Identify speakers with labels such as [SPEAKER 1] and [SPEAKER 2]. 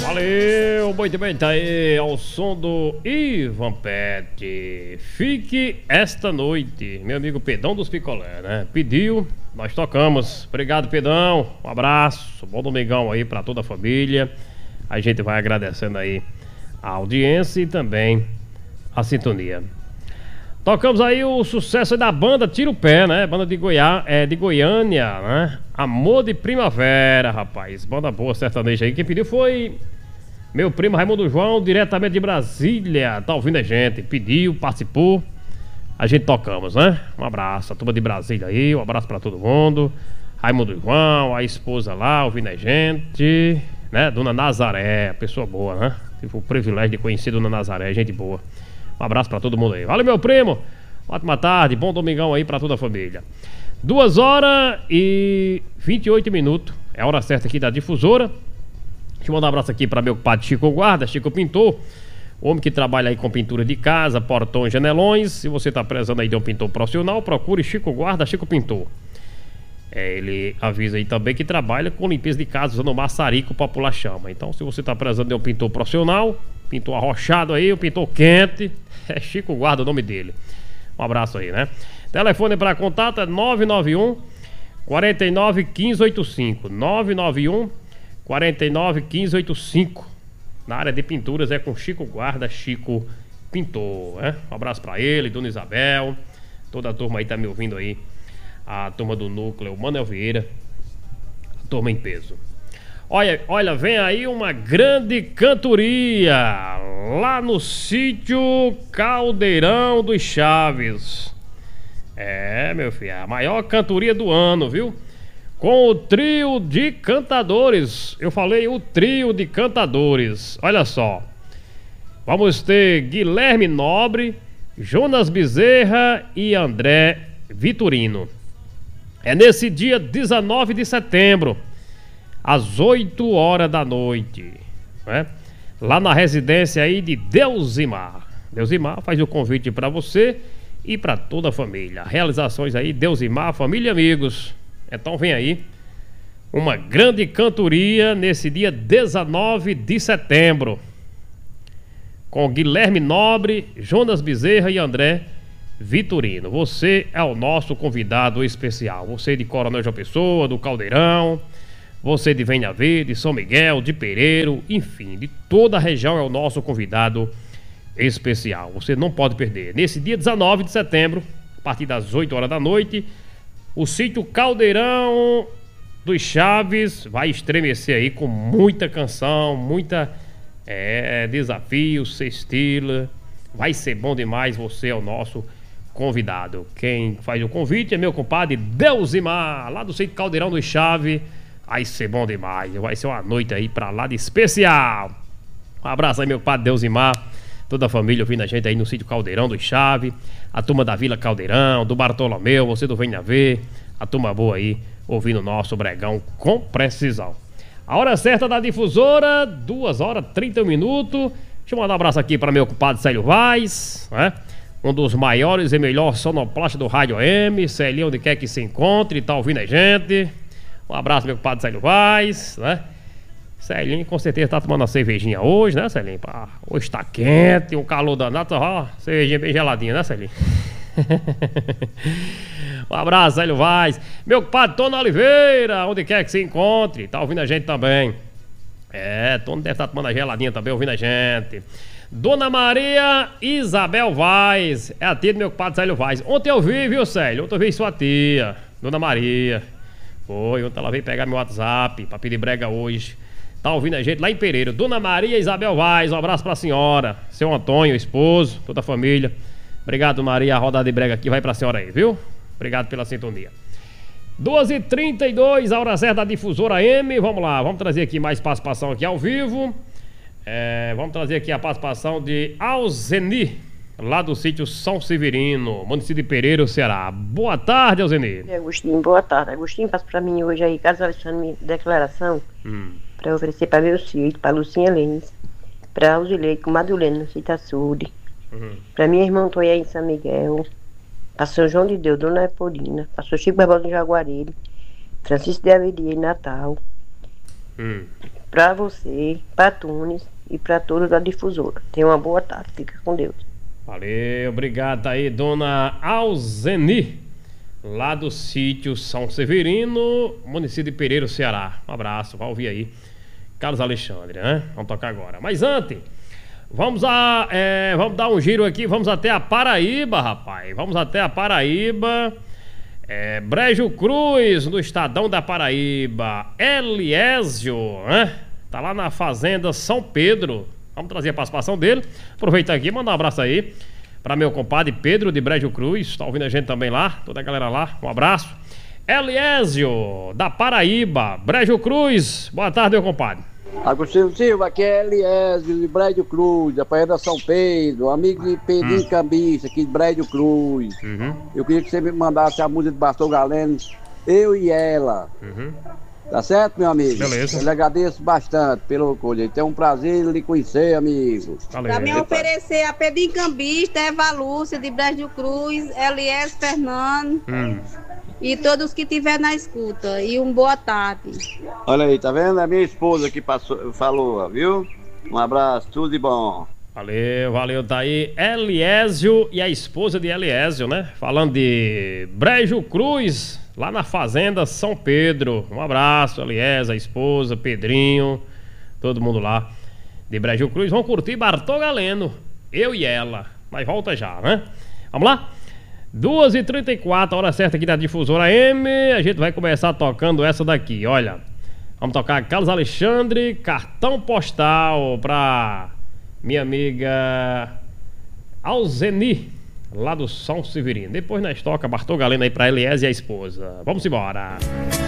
[SPEAKER 1] Valeu, muito bem, tá aí ao som do Ivan Pet. Fique esta noite, meu amigo Pedão dos Picolé, né? Pediu, nós tocamos. Obrigado, Pedão. Um abraço, bom domingão aí pra toda a família. A gente vai agradecendo aí a audiência e também a sintonia. Tocamos aí o sucesso da banda Tira o Pé, né? Banda de Goiânia, né? Amor de Primavera, rapaz. Banda boa sertaneja aí. Quem pediu foi meu primo Raimundo João, diretamente de Brasília. Tá ouvindo a gente. Pediu, participou. A gente tocamos, né? Um abraço. A turma de Brasília aí. Um abraço pra todo mundo. Raimundo João, a esposa lá, ouvindo a gente, né? Dona Nazaré, pessoa boa, né? Tive o privilégio de conhecer Dona Nazaré, gente boa. Um abraço pra todo mundo aí. Valeu, meu primo. Ótima tarde, bom domingão aí pra toda a família. 2h28. É a hora certa aqui da difusora. Deixa eu mandar um abraço aqui pra meu compadre Chico Guarda, Chico Pintor. Homem que trabalha aí com pintura de casa, portões, janelões. Se você tá precisando aí de um pintor profissional, procure Chico Guarda, Chico Pintor. Ele avisa aí também que trabalha com limpeza de casa usando maçarico para pular chama. Então, se você tá precisando de um pintor profissional, pintor arrochado aí, um pintor quente, é Chico Guarda o nome dele. Um abraço aí, né? Telefone para contato é 991 49 1585. 991 49 1585. Na área de pinturas é com Chico Guarda, Chico Pintor, né? Um abraço para ele, Dona Isabel, toda a turma aí tá me ouvindo aí. A turma do núcleo, Manuel Vieira, a turma em peso. Olha, vem aí uma grande cantoria lá no sítio Caldeirão dos Chaves. É, meu filho, a maior cantoria do ano, viu? Com o trio de cantadores. Eu falei o trio de cantadores. Olha só. Vamos ter Guilherme Nobre, Jonas Bezerra e André Vitorino. É nesse dia 19 de setembro, às 8 horas da noite, né? Lá na residência aí de Deusimar. Deusimar faz o convite para você e para toda a família. Realizações aí, Deusimar, família e amigos. Então vem aí uma grande cantoria nesse dia 19 de setembro. Com Guilherme Nobre, Jonas Bezerra e André Vitorino. Você é o nosso convidado especial. Você de Coronel João Pessoa, do Caldeirão, você de Venha Verde, de São Miguel, de Pereiro, enfim, de toda a região é o nosso convidado especial. Você não pode perder. Nesse dia 19 de setembro, a partir das 8 horas da noite, o sítio Caldeirão dos Chaves vai estremecer aí com muita canção, muita desafio, cestila. Vai ser bom demais, você é o nosso convidado. Quem faz o convite é meu compadre Deusimar, lá do sítio Caldeirão dos Chaves. Vai ser bom demais, vai ser uma noite aí pra lá de especial. Um abraço aí, meu compadre Deusimar, toda a família ouvindo a gente aí no sítio Caldeirão dos Chaves, a turma da Vila Caldeirão, do Bartolomeu, você do Venha Ver, a turma boa aí ouvindo o nosso bregão com precisão. A hora certa da difusora, 2h30. Deixa eu mandar um abraço aqui para meu compadre Célio Vaz, né? Um dos maiores e melhores sonoplastas do Rádio AM. Celinho, onde quer que se encontre, tá ouvindo a gente. Um abraço, meu compadre Célio Vaz, né? Celinho com certeza tá tomando uma cervejinha hoje, né, Celinho? Hoje tá quente, um calor danado, ó, cervejinha bem geladinha, né, Celinho? Um abraço, Célio Vaz. Meu compadre Tono Oliveira, onde quer que se encontre, tá ouvindo a gente também. Tono deve estar tomando a geladinha também, ouvindo a gente. Dona Maria Isabel Vaz, é a tia do meu compadre Célio Vaz. Ontem eu vi, viu, Célio? Ontem eu vi sua tia, Dona Maria. Foi, ontem ela veio pegar meu WhatsApp pra pedir brega hoje. Tá ouvindo a gente lá em Pereira. Dona Maria Isabel Vaz, um abraço pra senhora. Seu Antônio, esposo, toda a família. Obrigado, Maria. A rodada de brega aqui vai pra senhora aí, viu? Obrigado pela sintonia. 2h32, a hora certa da difusora M. Vamos lá, vamos trazer aqui mais participação aqui ao vivo. Vamos trazer aqui a participação de Alzeni, lá do sítio São Severino, município de Pereira, Ceará. Boa tarde, Alzeni.
[SPEAKER 2] Agostinho, boa tarde. Agostinho, passa pra mim hoje aí, caso Alexandre, minha declaração pra oferecer pra meu sítio, pra Lucinha Lens, pra Alzilei com Madulena, no sítio Açude, pra minha irmã Toia em São Miguel, pra São João de Deus, Dona Epolina, pra Chico Barbosa em Jaguaribe, Francisco de Averia em Natal, pra você, pra Tunes e pra todos da difusora. Tenha uma boa tarde, fica com Deus.
[SPEAKER 1] Valeu, obrigado aí, dona Alzeni, lá do sítio São Severino, município de Pereira, Ceará. Um abraço, vai ouvir aí Carlos Alexandre, né? Vamos tocar agora. Mas antes, vamos dar um giro aqui, vamos até a Paraíba, rapaz. Vamos até a Paraíba. Brejo Cruz, no Estadão da Paraíba. Eliésio, né? Tá lá na Fazenda São Pedro. Vamos trazer a participação dele. Aproveitar aqui, mandar um abraço aí para meu compadre Pedro de Brejo Cruz. Tá ouvindo a gente também lá, toda a galera lá. Um abraço. Eliésio, da Paraíba, Brejo Cruz. Boa tarde, meu compadre.
[SPEAKER 3] Agostinho Silva, aqui é Eliésio de Brejo Cruz, da Praia da São Pedro, amigo de Pedrinho Cambiça, aqui de Brejo Cruz. Eu queria que você me mandasse a música de Pastor Galeno, Eu e Ela. Tá certo, meu amigo?
[SPEAKER 1] Beleza.
[SPEAKER 3] Eu lhe agradeço bastante pelo colher. É um prazer lhe conhecer, amigo.
[SPEAKER 1] Valeu.
[SPEAKER 4] Pra me oferecer a Pedrinho Cambista, Eva Lúcia de Brejo Cruz, Eliés Fernando e todos que estiver na escuta. E boa tarde.
[SPEAKER 3] Olha aí, tá vendo? É minha esposa que falou, viu? Um abraço, tudo de bom.
[SPEAKER 1] Valeu, tá aí Eliésio e a esposa de Eliésio, né? Falando de Brejo Cruz, lá na Fazenda São Pedro. Um abraço, Eliésio, a esposa, Pedrinho, todo mundo lá de Brejo Cruz. Vão curtir Bartô Galeno, Eu e Ela. Mas volta já, né? Vamos lá? 2h34, hora certa aqui da Difusora M. A gente vai começar tocando essa daqui, olha. Vamos tocar Carlos Alexandre, Cartão Postal pra minha amiga Alzeni, lá do São Severino. Depois nós toca Bartô Galeno aí pra Eliés e a esposa. Vamos embora.